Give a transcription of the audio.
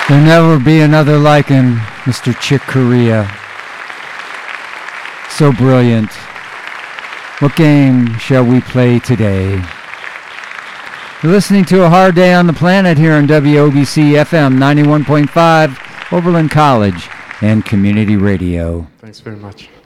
There'll never be another like him, Mr. Chick Corea. So brilliant. What game shall we play today? You're listening to A Hard Day on the Planet here on WOBC FM 91.5, Oberlin College and Community Radio. Thanks very much.